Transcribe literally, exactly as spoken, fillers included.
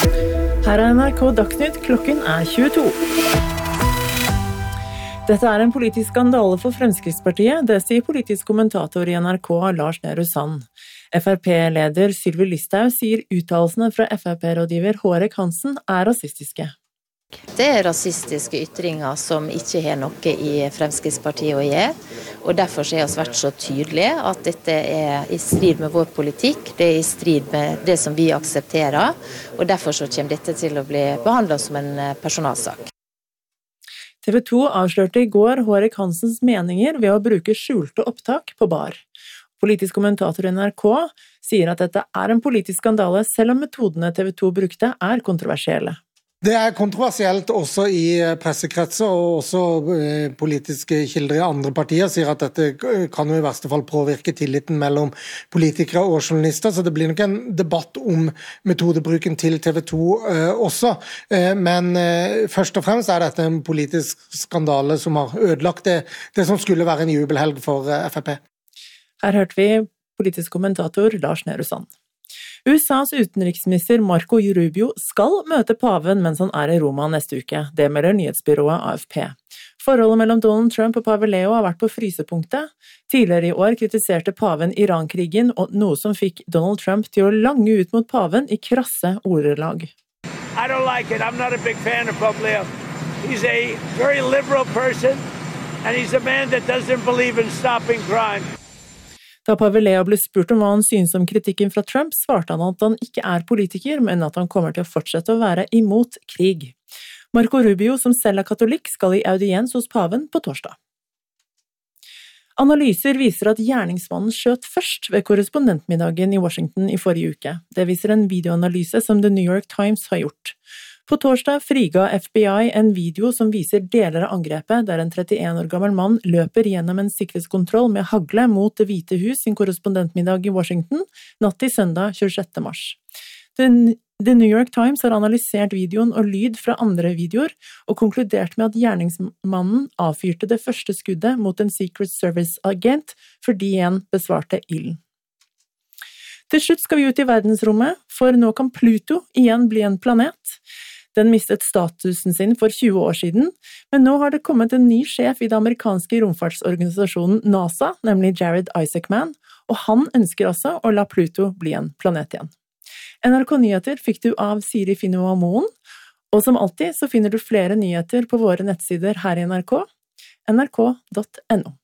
Her er N R K Dagsnytt, klokken er tjueto. Dette er en politisk skandale for Fremskrittspartiet, det sier politisk kommentator i N R K Lars Nehru Sand. F R P-leder Sylvi Listhaug sier uttalelsene fra F R P-rådgiver Hårek Hansen er rasistiske. Det er rasistiske ytringer som ikke har noe i Fremskrittspartiet å gjøre, og derfor har vi vært så tydelige at dette er i strid med vår politikk, det er i strid med det som vi aksepterer, og derfor så kommer dette til å bli behandlet som en personalsak. T V to avslørte i går Hårek Hansens meninger ved å bruke skjulte opptak på bar. Politisk kommentator i N R K sier at dette er en politisk skandale, selv om metodene T V to brukte er kontroversielle. Det er kontroversielt også i pressekretser, og også politiske kilder i andre partier sier at dette kan jo i verste fall påvirke tilliten mellom politikere og journalister, så det blir nok en debatt om metodebruken til T V to også. Men først og fremst er dette en politisk skandale som har ødelagt det, det som skulle være en jubelhelg for F R P. Her hørte vi politisk kommentator Lars Nehru Sand. U S A's utenriksminister Marco Rubio skal møte paven mens han er i Roma neste uke. Det melder nyhetsbyrået A F P. Forholdet mellom Donald Trump og pave Leo har vært på frysepunktet. Tidligere i år kritiserte paven Iran-krigen, og noe som fikk Donald Trump til å lange ut mot paven i krasse ordelag. I don't like it. I'm not a big fan of Pope Leo. He's a very liberal person, and he's a man that doesn't believe in stopping crime. Da pave Leo ble spurt om hva han synes om kritikken fra Trump, svarte han at han ikke er politiker, men at han kommer til å fortsette å være imot krig. Marco Rubio, som selv er katolikk, skal i audiens hos paven på torsdag. Analyser viser at gjerningsmannen skjøt først ved korrespondentmiddagen i Washington i forrige uke. Det viser en videoanalyse som The New York Times har gjort. På torsdag friga F B I en video som viser deler av angrepet, der en trettien år gammel mann løper gjennom en sikkerhetskontroll med hagle mot Det hvite hus sin korrespondentmiddag i Washington, natt til søndag tjuesjette mars. The New York Times har analysert videoen og lyd fra andre videoer, og konkludert med at gjerningsmannen avfyrte det første skuddet mot en Secret Service-agent, fordi en besvarte ilden. Til slutt skal vi ut i verdensrommet, for nå kan Pluto igjen bli en planet. Den mistet statusen sin for tjue år siden, men nå har det kommet en ny sjef i det amerikanske romfartsorganisasjonen NASA, nemlig Jared Isaacman, og han ønsker også å la Pluto bli en planet igjen. N R K-nyheter fikk du av Siri Finnoa Moen, og som alltid så finner du flere nyheter på våre nettsider her i N R K, N R K punktum no.